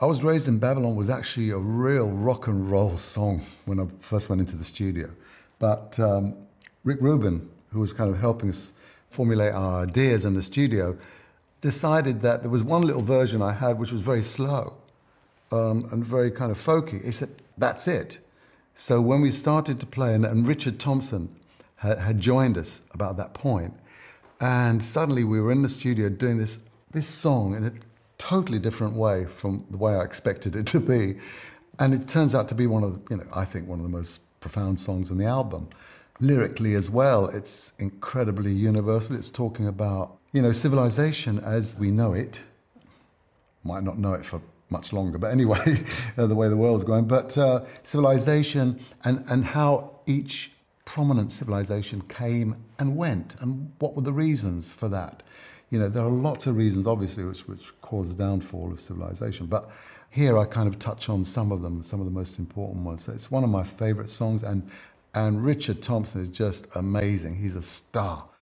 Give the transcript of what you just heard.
I Was Raised in Babylon was actually a real rock and roll song when I first went into the studio. But Rick Rubin, who was kind of helping us formulate our ideas in the studio, decided that there was one little version I had which was very slow and very kind of folky. He said, that's it. So when we started to play, and Richard Thompson had joined us about that point, and suddenly we were in the studio doing this song in a totally different way from the way I expected it to be. And it turns out to be I think one of the most profound songs on the album. Lyrically as well, it's incredibly universal. It's talking about, civilization as we know it. Might not know it for much longer, but anyway, the way the world's going. But civilization and how each prominent civilization came and went, and what were the reasons for that. There are lots of reasons, obviously, which caused the downfall of civilization. But here I kind of touch on some of them, some of the most important ones. So it's one of my favorite songs, and Richard Thompson is just amazing. He's a star.